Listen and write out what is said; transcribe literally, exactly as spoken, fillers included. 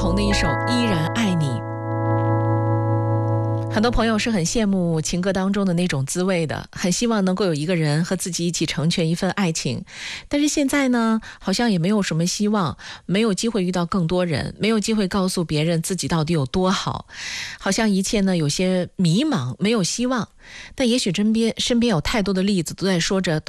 红的一首《依然爱你》。很多朋友是很羡慕情歌当中的那种滋味的，很希望能够有一个人和自己一起成全一份爱情。但是现在呢，好像也没有什么希望，没有机会遇到更多人，没有机会告诉别人自己到底有多好，好像一切呢有些迷茫，没有希望。但也许身边身边有太多的例子都在说着